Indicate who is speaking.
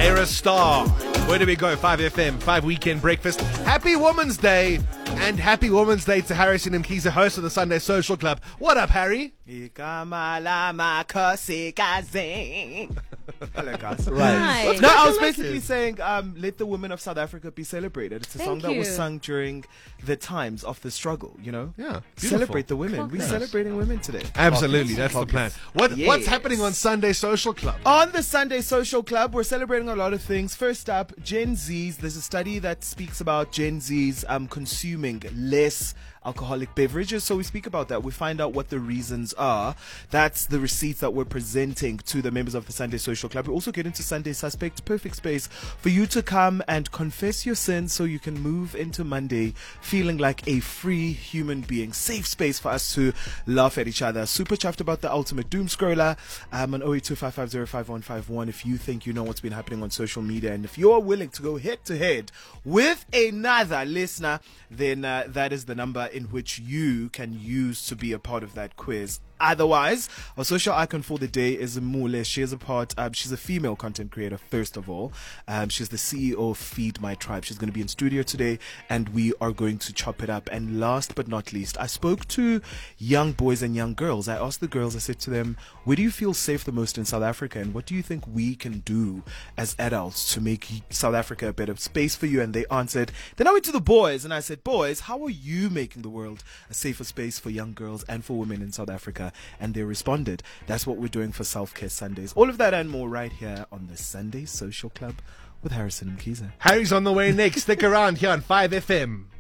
Speaker 1: Era Star. Where do we go? 5FM, 5 Weekend Breakfast. Happy Women's Day. And happy Women's Day to Harrison Mkhize, host of the Sunday Social Club. What up, Harry?
Speaker 2: Hello, guys.
Speaker 1: Right.
Speaker 2: No, I was basically saying, let the women of South Africa be celebrated. It's a song that was sung during the times of the struggle, you know?
Speaker 1: Yeah.
Speaker 2: Celebrate the women. We're celebrating women today.
Speaker 1: Absolutely, that's the plan. What's happening on Sunday Social Club?
Speaker 2: On the Sunday Social Club, we're celebrating a lot of things. First up, Gen Zs. There's a study that speaks about Gen Zs consuming less alcoholic beverages. So we speak about that. We find out what the reasons are. That's the receipts that we're presenting to the members of the Sunday Social Club. We also get into Sunday Suspect, perfect space for you to come and confess your sins so you can move into Monday feeling like a free human being. Safe space for us to laugh at each other. Super chuffed about the ultimate doom scroller. On 0825505151 if you think you know what's been happening on social media, and if you're willing to go head to head with another listener, then that is the number in which you can use to be a part of that quiz. Otherwise, our social icon for the day is Mule. She is a part, she's a female content creator, first of all. She's the CEO of Feed My Tribe. She's going to be in studio today, and we are going to chop it up. And last but not least, I spoke to young boys and young girls. I asked the girls, I said to them, where do you feel safe the most in South Africa? And what do you think we can do as adults to make South Africa a better space for you? And they answered. Then I went to the boys, and I said, boys, how are you making the world a safer space for young girls and for women in South Africa? And they responded. That's what we're doing for Self-Care Sundays. All of that and more right here on the Sunday Social Club with Harrison Mkhize.
Speaker 1: Harry's on the way next. Stick around here on 5FM.